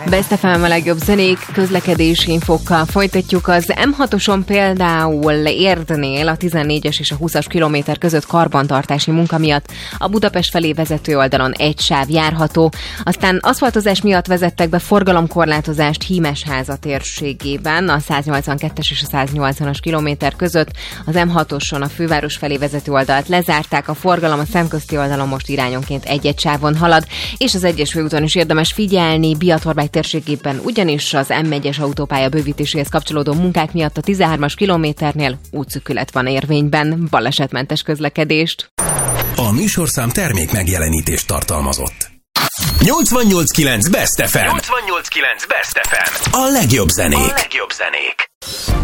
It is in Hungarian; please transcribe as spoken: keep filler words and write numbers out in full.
Best ef em a legjobb zenék, közlekedési infókkal folytatjuk. Az em hatoson például Érdnél a tizennégyes és a húszas kilométer között karbantartási munka miatt a Budapest felé vezető oldalon egy sáv járható. Aztán aszfaltozás miatt vezettek be forgalomkorlátozást Hímesháza térségében a száznyolcvankettes és a száznyolcvanas kilométer között. Az em hatoson a főváros felé vezető oldalt lezárták, a forgalom a szemközti oldalon most irányonként egy-egy sávon halad, és az egyes főúton is érdemes figyelni, Biatorbágy térségében ugyanis az em egyes autópálya bővítéséhez kapcsolódó munkák miatt a tizenhármas kilométernél útszűkület van érvényben. Balesetmentes közlekedést. A műsorszám termék megjelenítést tartalmazott. nyolcvannyolc kilenc Best ef em. nyolcvannyolc kilenc Best ef em. A legjobb zenék. A legjobb zenék.